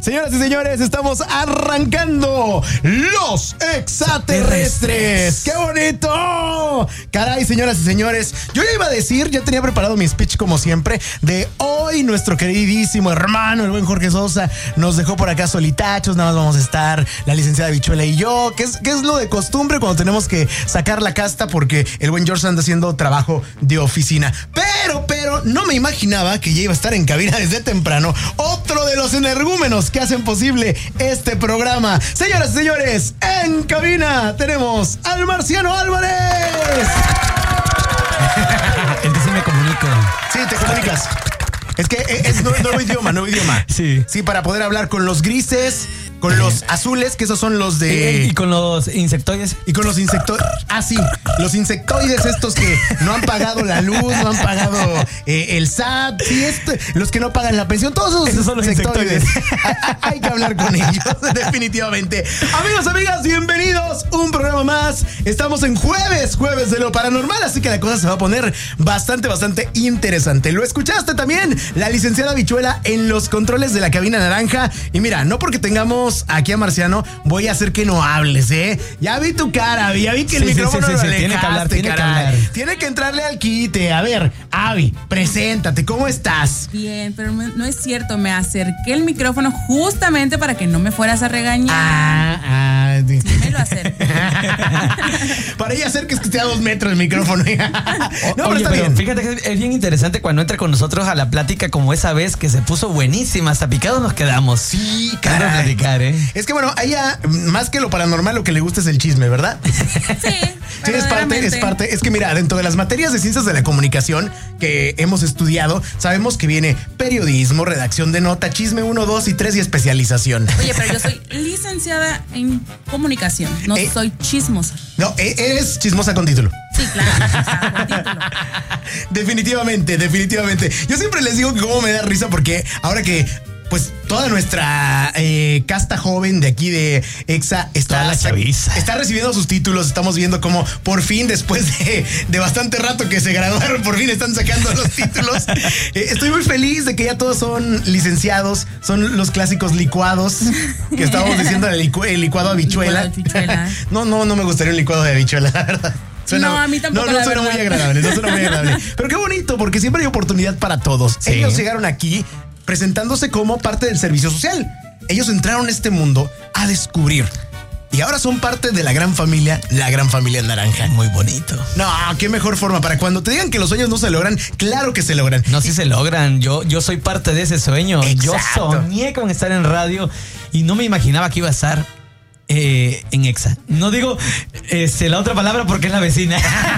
Señoras y señores, estamos arrancando Los Extraterrestres. ¡Qué bonito! Caray, señoras y señores, yo ya iba a decir, ya tenía preparado mi speech como siempre, de hoy nuestro queridísimo hermano, el buen Jorge Sosa, nos dejó por acá solitachos, nada más vamos a estar la licenciada Bichuela y yo, que es lo de costumbre cuando tenemos que sacar la casta porque el buen George anda haciendo trabajo de oficina. Pero no me imaginaba que ya iba a estar en cabina desde temprano otro de los energúmenos que hacen posible este programa. Señoras y señores, en cabina tenemos al Marciano Álvarez. Entonces me comunico. Sí, te comunicas. Es que es nuevo idioma. Sí, para poder hablar con los grises, con los azules, que esos son los de... Y con los insectoides. Y con los insectoides. Ah, sí. Los insectoides estos que no han pagado la luz, no han pagado el SAT. Sí, los que no pagan la pensión. Todos esos son los insectoides. Hay que hablar con ellos, definitivamente. Amigos, amigas, bienvenidos. Un programa más. Estamos en jueves de lo paranormal, así que la cosa se va a poner bastante interesante. ¿Lo escuchaste también? La licenciada Bichuela en los controles de la cabina naranja. Y mira, no porque tengamos aquí a Marciano, voy a hacer que no hables, ¿eh? Ya vi tu cara, ya vi que el micrófono lo alejaste, tiene que hablar, tiene que hablar. Tiene que entrarle al quite. A ver, Avi, preséntate, ¿cómo estás? Bien, pero no es cierto, me acerqué el micrófono justamente para que no me fueras a regañar. Sí, me lo acerqué. Para ella hacer que esté a 2 metros el micrófono. No, Oye, está pero bien. fíjate que es bien interesante cuando entra con nosotros a la plática, como esa vez que se puso buenísima, hasta picados nos quedamos. Sí, Para caray. platicar, ¿eh? Es que bueno, a ella, más que lo paranormal, lo que le gusta es el chisme, ¿verdad? Sí, Sí, es parte. Es que mira, dentro de las materias de ciencias de la comunicación que hemos estudiado, sabemos que viene periodismo, redacción de nota, chisme 1, 2 y 3 y especialización. Oye, pero yo soy licenciada en comunicación, no soy chismosa. No, eres chismosa con título. Sí, claro, con título. Definitivamente. Yo siempre les digo que cómo me da risa porque ahora que pues toda nuestra casta joven de aquí de EXA está recibiendo sus títulos. Estamos viendo cómo por fin, después de bastante rato que se graduaron, por fin están sacando los títulos. Estoy muy feliz de que ya todos son licenciados, son los clásicos licuados que estábamos diciendo, el licuado habichuela. No me gustaría un licuado de habichuela, la verdad. No, a mí tampoco. No suena muy agradable. Pero qué bonito, porque siempre hay oportunidad para todos. Sí. Ellos llegaron aquí presentándose como parte del servicio social. Ellos entraron a este mundo a descubrir. Y ahora son parte de la gran familia naranja. Muy bonito. No, qué mejor forma para cuando te digan que los sueños no se logran. Claro que se logran. No, sí se logran. Yo soy parte de ese sueño. Exacto. Yo soñé con estar en radio y no me imaginaba que iba a estar en EXA. No digo la otra palabra porque es la vecina.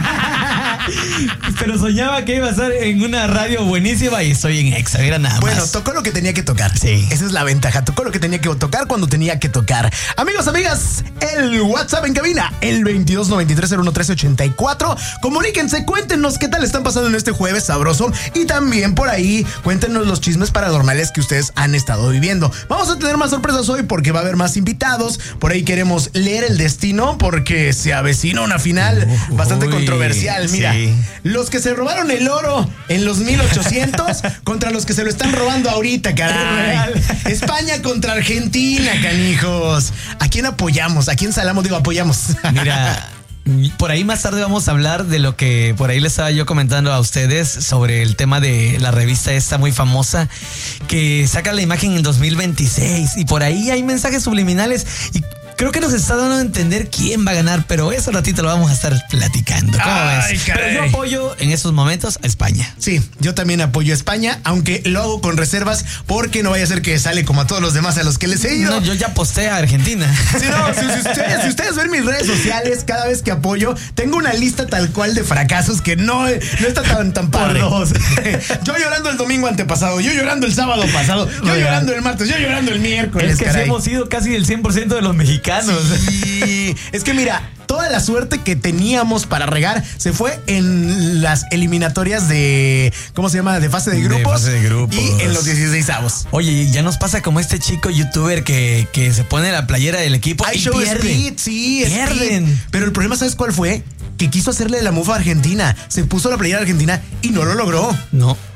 Pero soñaba que iba a estar en una radio buenísima y estoy en EXA, era nada más. Bueno, tocó lo que tenía que tocar. Sí. Esa es la ventaja. Tocó lo que tenía que tocar cuando tenía que tocar. Amigos, amigas, el WhatsApp en cabina, el 2293-011384. Comuníquense, cuéntenos qué tal están pasando en este jueves sabroso. Y también por ahí, cuéntenos los chismes paranormales que ustedes han estado viviendo. Vamos a tener más sorpresas hoy porque va a haber más invitados. Por ahí queremos leer el destino porque se avecina una final bastante controversial. Mira. Sí. Los que se robaron el oro en los 1800 contra los que se lo están robando ahorita, caray. España contra Argentina, canijos. ¿A quién apoyamos? ¿A quién salamos? Digo, apoyamos. Mira, por ahí más tarde vamos a hablar de lo que por ahí les estaba yo comentando a ustedes sobre el tema de la revista esta muy famosa que saca la imagen en 2026 y por ahí hay mensajes subliminales y creo que nos está dando a entender quién va a ganar, pero eso ratito lo vamos a estar platicando. ¿Cómo ves? Pero yo apoyo en esos momentos a España. Sí, yo también apoyo a España, aunque lo hago con reservas porque no vaya a ser que sale como a todos los demás a los que les he ido. No, yo ya aposté a Argentina. Sí, no, si ustedes ven mis redes sociales, cada vez que apoyo, tengo una lista tal cual de fracasos que no está tan padre. Yo llorando el domingo antepasado, yo llorando el sábado pasado, yo llorando el martes, yo llorando el miércoles. Es que sí hemos sido casi el 100% de los mexicanos. Sí, es que mira, toda la suerte que teníamos para regar se fue en las eliminatorias de, ¿cómo se llama? De fase de grupos. Y en los 16avos. Oye, ya nos pasa como este chico youtuber que se pone la playera del equipo y pierde. Pierden. Pero el problema, ¿sabes cuál fue? Que quiso hacerle la mufa a Argentina. Se puso la playera argentina y no lo logró. No.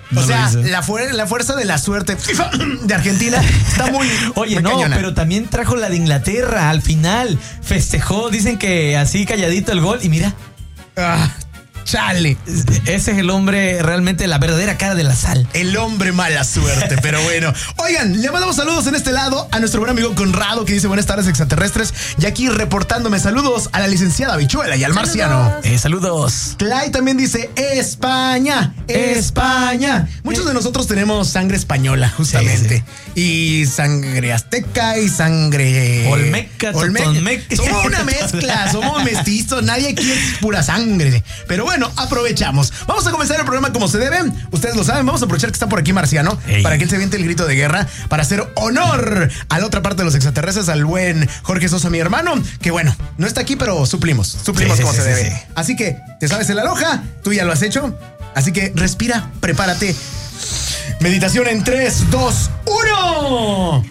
No o sea, lo hizo. la fuerza de la suerte de Argentina está muy. Oye, muy no, cañona. pero también trajo la de Inglaterra al final. Festejó, dicen que así calladito el gol. Y mira, Chale. ese es el hombre realmente, la verdadera cara de la sal. El hombre mala suerte, pero bueno. Oigan, le mandamos saludos en este lado a nuestro buen amigo Conrado, que dice buenas tardes, extraterrestres. Y aquí reportándome saludos a la licenciada Bichuela y al marciano. Saludos. Clay también dice España, España. Muchos de nosotros tenemos sangre española, justamente. Y sangre azteca y sangre Olmeca, totonmeca. Somos una mezcla, somos mestizos. Nadie aquí es pura sangre. Pero bueno, aprovechamos. Vamos a comenzar el programa como se debe. Ustedes lo saben, vamos a aprovechar que está por aquí Marciano, para que él se aviente el grito de guerra, para hacer honor a la otra parte de los extraterrestres, al buen Jorge Sosa, mi hermano, que bueno, no está aquí, pero suplimos como se debe. Sí. Así que, ¿te sabes el aloja? Tú ya lo has hecho. Así que respira, prepárate. Meditación en 3, 2, 1.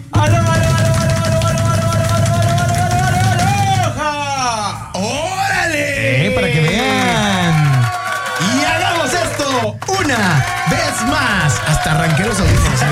¡Órale! Para que vean. Y hagamos esto una vez más. Hasta arranqué los audífonos.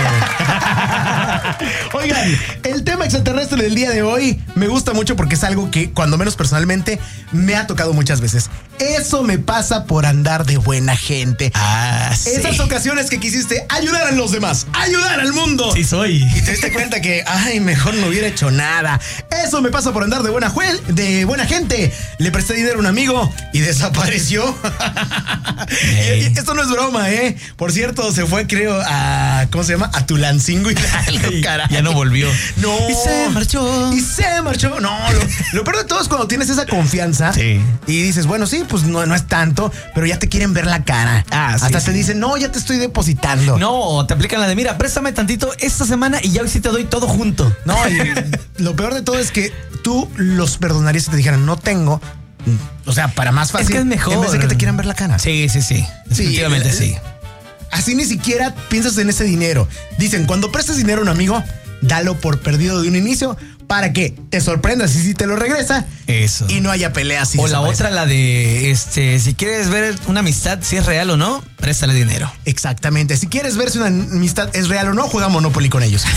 Oigan, el tema extraterrestre del día de hoy me gusta mucho porque es algo que, cuando menos personalmente, me ha tocado muchas veces. Eso me pasa por andar de buena gente. Sí. Esas ocasiones que quisiste ayudar a los demás, ayudar al mundo. Sí soy. Y te diste cuenta que, mejor no hubiera hecho nada. Eso me pasa por andar de buena gente. Le presté dinero a un amigo y desapareció. Y esto no es broma, ¿eh? Por cierto, se fue, creo, ¿cómo se llama? A Tulancingo Hidalgo, caray. Ya no volvió. No. Y se marchó. No, lo peor de todo es cuando tienes esa confianza. Sí. Y dices, bueno, sí, pues no es tanto, pero ya te quieren ver la cara. Hasta te dicen, no, ya te estoy depositando. No, te aplican la de, mira, préstame tantito esta semana y ya hoy sí te doy todo junto. No, y lo peor de todo es que tú los perdonarías si te dijeran, no tengo. O sea, para más fácil. Es que es mejor. En vez de que te quieran ver la cara. Sí. Definitivamente sí. Así ni siquiera piensas en ese dinero. Dicen, cuando prestes dinero a un amigo, dalo por perdido de un inicio para que te sorprendas y si te lo regresa. Eso. Y no haya peleas. O la otra, la de, si quieres ver una amistad, si es real o no, préstale dinero. Exactamente. Si quieres ver si una amistad es real o no, juega Monopoly con ellos.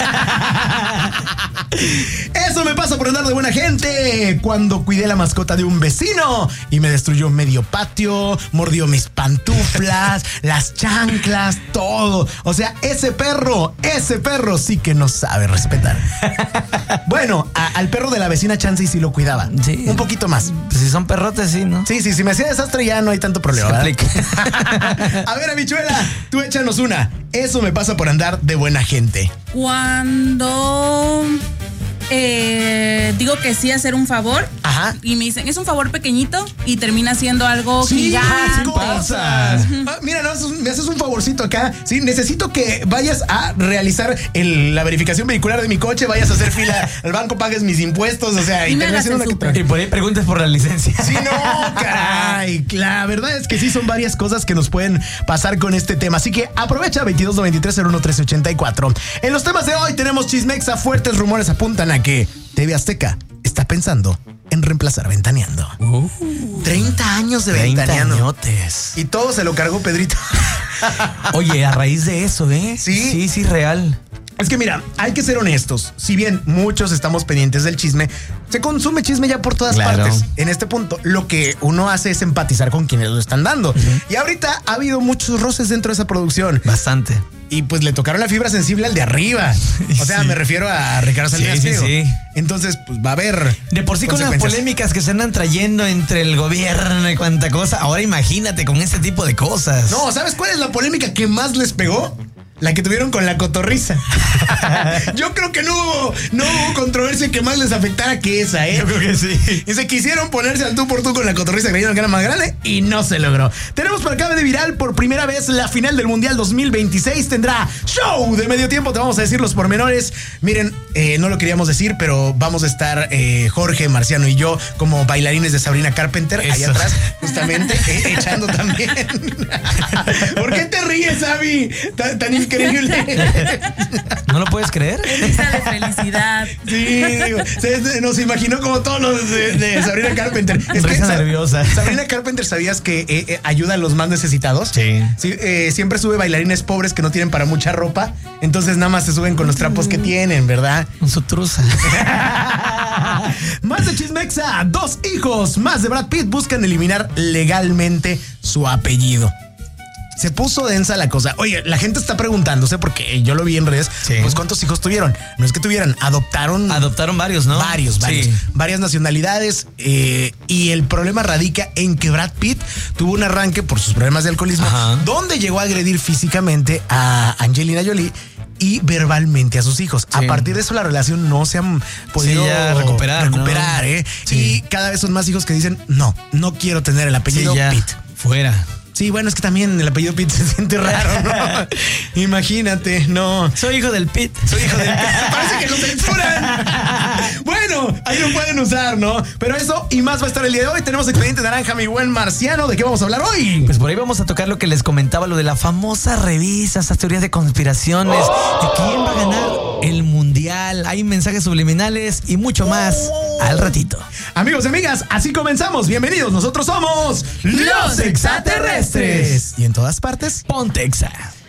Eso me pasa por andar de buena gente. Cuando cuidé la mascota de un vecino y me destruyó medio patio, mordió mis pantuflas, las chanclas, todo. O sea, ese perro sí que no sabe respetar. Bueno, al perro de la vecina chance y sí lo cuidaba. Sí. Un poquito más. Pues si son perrotes, sí, ¿no? Sí, si me hacía desastre ya no hay tanto problema. Se A ver, Habichuela, tú échanos una. Eso me pasa por andar de buena gente. Cuando digo que sí a hacer un favor. Ajá. Y me dicen, es un favor pequeñito y termina siendo algo gigante. Cosas. Mira, me haces un favorcito acá. Sí, necesito que vayas a realizar la verificación vehicular de mi coche, vayas a hacer fila al banco, pagues mis impuestos, o sea, Y me hagas el súper. Y por ahí preguntes por la licencia. Sí, no, caray. La verdad es que sí son varias cosas que nos pueden pasar con este tema. Así que aprovecha 2293-01-1384. En los temas de hoy tenemos chismexa. Fuertes rumores apuntan a que TV Azteca está pensando en reemplazar Ventaneando. 30 años de 30 Ventaneando. añotes. Y todo se lo cargó Pedrito. Oye, a raíz de eso, ¿eh? Sí. Sí, real. Es que mira, hay que ser honestos. Si bien muchos estamos pendientes del chisme, se consume chisme ya por todas partes. En este punto, lo que uno hace es empatizar con quienes lo están dando. Y ahorita ha habido muchos roces dentro de esa producción. Bastante. Y pues le tocaron la fibra sensible al de arriba. O sea, me refiero a Ricardo Salinas Pliego. Sí. Entonces, pues va a haber. De por sí con las polémicas que se andan trayendo entre el gobierno y cuánta cosa. Ahora imagínate con ese tipo de cosas. No, ¿sabes cuál es la polémica que más les pegó? La que tuvieron con la cotorriza. Yo creo que no hubo controversia que más les afectara que esa, ¿eh? Yo creo que sí. Y se quisieron ponerse al tú por tú con la cotorriza, creyendo que era más grande y no se logró. Tenemos por acá de viral por primera vez la final del Mundial 2026. Tendrá show de medio tiempo. Te vamos a decir los pormenores. Miren, no lo queríamos decir, pero vamos a estar Jorge, Marciano y yo como bailarines de Sabrina Carpenter. Eso. Allá atrás, justamente, echando también. ¿Por qué te ríes, Abby? Tan increíble. ¿No lo puedes creer? Risa de felicidad. Sí, digo, nos imaginó como todos los de Sabrina Carpenter. Risa nerviosa. Sabrina Carpenter, ¿sabías que ayuda a los más necesitados? Sí. Siempre sube bailarines pobres que no tienen para mucha ropa, entonces nada más se suben con los trapos que tienen, ¿verdad? Con su truza. Más de Chismexa, 2 hijos más de Brad Pitt buscan eliminar legalmente su apellido. Se puso densa la cosa. Oye, la gente está preguntándose, porque yo lo vi en redes, sí. Pues ¿cuántos hijos tuvieron? No es que tuvieran, adoptaron varios, ¿no? Varios. Sí. Varias nacionalidades. Y el problema radica en que Brad Pitt tuvo un arranque por sus problemas de alcoholismo, Ajá. donde llegó a agredir físicamente a Angelina Jolie y verbalmente a sus hijos. Sí. A partir de eso la relación no se han podido recuperar, ¿no? Sí. Y cada vez son más hijos que dicen, no quiero tener el apellido Pitt. Fuera. Sí, bueno, es que también el apellido Pitt se siente raro, ¿no? Imagínate, no. Soy hijo del Pitt. Soy hijo del Pitt. Parece que lo censuran. Bueno, ahí lo pueden usar, ¿no? Pero eso y más va a estar el día de hoy. Tenemos Expediente Naranja, mi buen marciano. ¿De qué vamos a hablar hoy? Pues por ahí vamos a tocar lo que les comentaba, lo de la famosa revista, esas teorías de conspiraciones, de quién va a ganar el mundial. Hay mensajes subliminales y mucho más al ratito. Amigos y amigas, así comenzamos. Bienvenidos. Nosotros somos los extraterrestres. Y en todas partes, Ponte Exa.